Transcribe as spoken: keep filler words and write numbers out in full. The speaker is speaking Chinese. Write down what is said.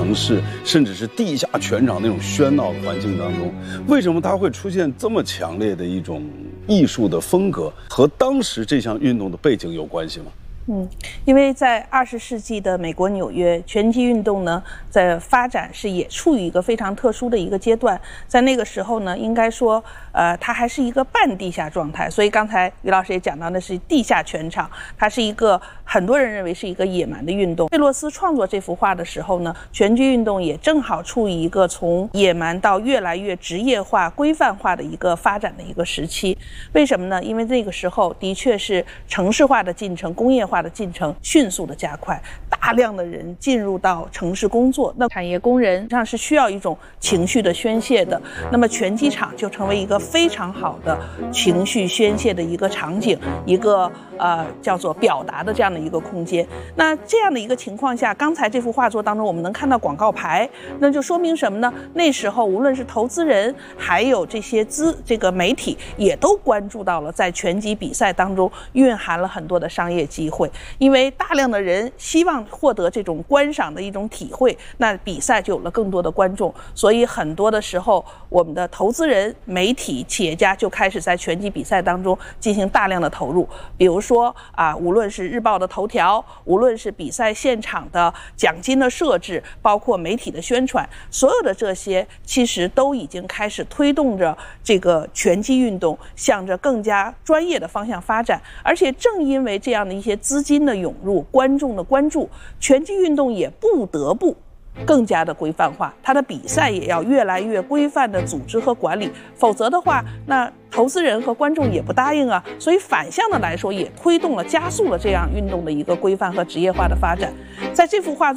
城市，甚至是地下拳场那种喧闹的环境当中，为什么它会出现这么强烈的一种艺术的风格？和当时这项运动的背景有关系吗？ 嗯，因为在二十世纪的美国纽约，拳击运动呢在发展是也处于一个非常特殊的一个阶段。在那个时候呢，应该说，呃，它还是一个半地下状态。所以刚才于老师也讲到的是地下拳场，它是一个很多人认为是一个野蛮的运动。佩洛斯创作这幅画的时候呢，拳击运动也正好处于一个从野蛮到越来越职业化、规范化的一个发展的一个时期。为什么呢？因为那个时候的确是城市化的进程、工业化的进程迅速的加快，大量的人进入到城市工作，那产业工人实际上是需要一种情绪的宣泄的，那么拳击场就成为一个非常好的情绪宣泄的一个场景，一个呃叫做表达的这样的一个空间。那这样的一个情况下，刚才这幅画作当中我们能看到广告牌，那就说明什么呢？那时候无论是投资人还有这些资这个媒体也都关注到了在拳击比赛当中蕴含了很多的商业机会，因为大量的人希望获得这种观赏的一种体会，那比赛就有了更多的观众，所以很多的时候我们的投资人、媒体、企业家就开始在拳击比赛当中进行大量的投入。比如说啊，无论是日报的头条，无论是比赛现场的奖金的设置，包括媒体的宣传，所有的这些其实都已经开始推动着这个拳击运动向着更加专业的方向发展。而且正因为这样的一些资金的涌入、观众的关注，拳击运动也不得不更加的规范化，它的比赛也要越来越规范的组织和管理，否则的话，那投资人和观众也不答应啊。所以反向的来说，也推动了、加速了这样运动的一个规范和职业化的发展。在这幅画